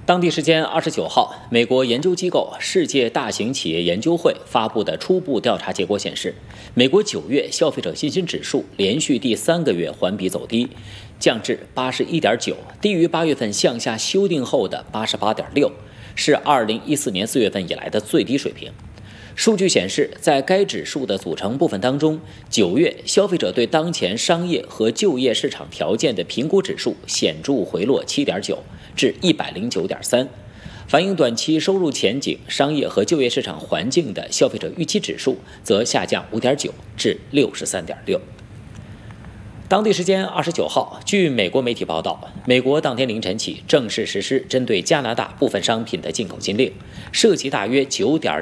当地时间29号，美国研究机构世界大型企业研究会发布的初步调查结果显示，美国9月消费者信心指数连续第3个月环比走低，降至81.9，低于8月份向下修订后的88.6，是2014年4月份以来的最低水平。数据显示，在该指数的组成部分当中，9月消费者对当前商业和就业市场条件的评估指数显著回落7.9至109.3，反映短期收入前景、商业和就业市场环境的消费者预期指数则下降5.9至63.6。当地时间29号，据美国媒体报道，美国当天凌晨起正式实施针对加拿大部分商品的进口禁令，涉及大约9.6